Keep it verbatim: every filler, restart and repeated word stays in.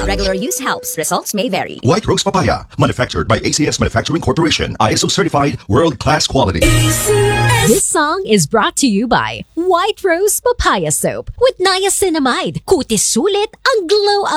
regular use helps. Results may vary. White Rose Papaya, manufactured by A C S Manufacturing Corporation, I S O certified, world-class quality. This song is brought to you by White Rose Papaya Soap with niacinamide. Kutis sulit ang glow